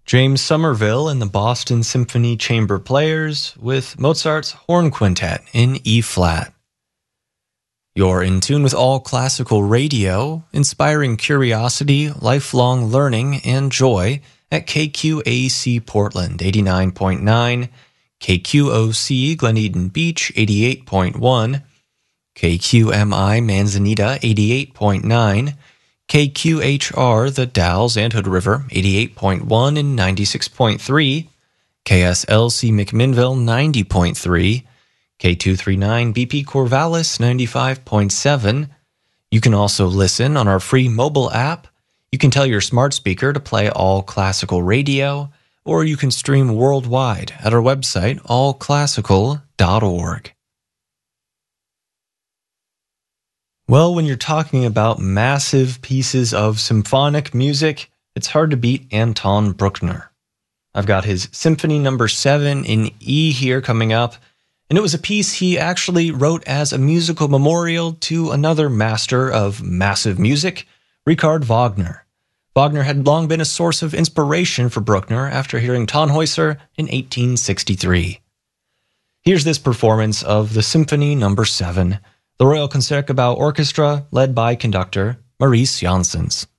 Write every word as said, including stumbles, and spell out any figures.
James Somerville and the Boston Symphony Chamber Players with Mozart's Horn Quintet in E-flat. You're in tune with All Classical Radio, inspiring curiosity, lifelong learning, and joy at K Q A C Portland eighty-nine point nine, K Q O C Glen Beach eighty-eight point one, K Q M I Manzanita eighty-eight point nine, K Q H R The Dalles and Hood River eighty-eight point one and ninety-six point three, K S L C McMinnville ninety point three, K two thirty-nine B P Corvallis ninety-five point seven. You can also listen on our free mobile app. You can tell your smart speaker to play All Classical Radio, or you can stream worldwide at our website, all classical dot org. Well, when you're talking about massive pieces of symphonic music, it's hard to beat Anton Bruckner. I've got his Symphony Number seven in E here coming up, and it was a piece he actually wrote as a musical memorial to another master of massive music, Richard Wagner. Wagner had long been a source of inspiration for Bruckner after hearing Tannhäuser in eighteen sixty-three. Here's this performance of the Symphony Number seven, the Royal Concertgebouw Orchestra, led by conductor Maurice Janssens.